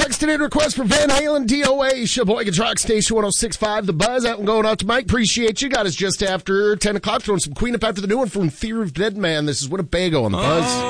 Texting in request for Van Halen, DOA, Sheboygan Truck Station 106.5, The Buzz. That one going out to Mike. Appreciate you. Got us just after 10 o'clock. Throwing some Queen up after the new one from Fear of Dead Man. This is Winnebago on The Buzz.